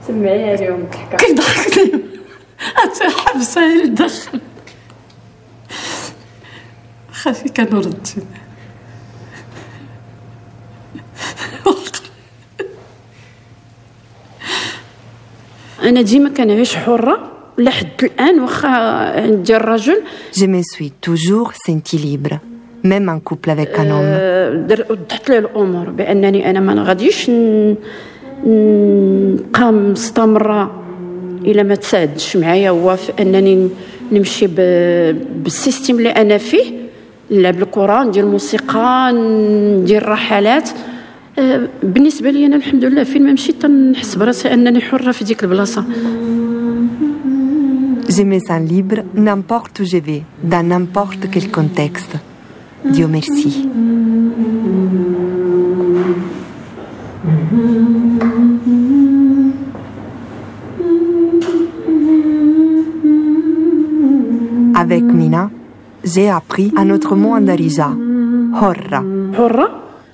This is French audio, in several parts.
سمعي اليوم الضحكه كيضحكني حبسه لداخل خافي كنرد انا ديما كنعيش حره لحد الان واخا عندي الرجل. Je me suis toujours sentie libre, même en couple avec un homme. وضحت لي الامور بانني انا ما غاديش نبقى مستمره الا ما تساعدش معايا هو في انني نمشي بالسيستم اللي انا فيه، نلعب الكره، ندير الموسيقى، ندير رحلات. بالنسبه لي انا الحمد لله فين ما مشيت تنحس براسي انني حره في ديك البلاصه. Je me sens libre n'importe où je vais, dans n'importe quel contexte. Dieu merci. Avec Mina, j'ai appris un autre mot en darija, horra. حره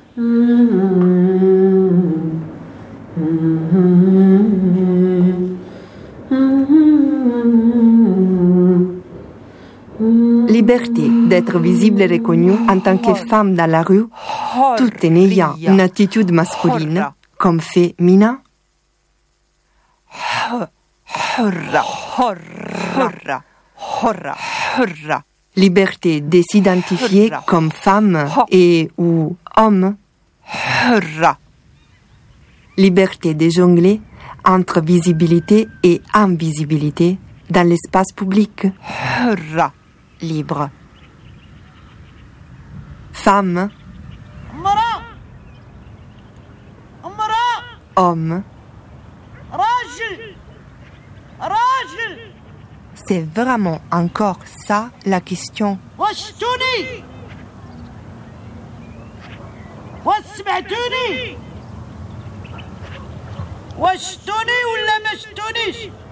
Liberté d'être visible et reconnue en tant que femme dans la rue, tout en ayant une attitude masculine, comme fait Mina. Liberté de s'identifier comme femme et ou homme. Liberté de jongler entre visibilité et invisibilité dans l'espace public. Libre. Femme. Homme. C'est vraiment encore ça la question. وشتوني ولا ما شتونيش؟